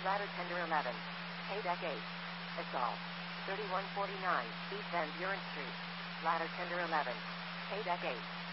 Ladder Tender 11. Haydeck 8. Assault. 3149 East Van Buren Street. Ladder Tender 11. Haydeck 8.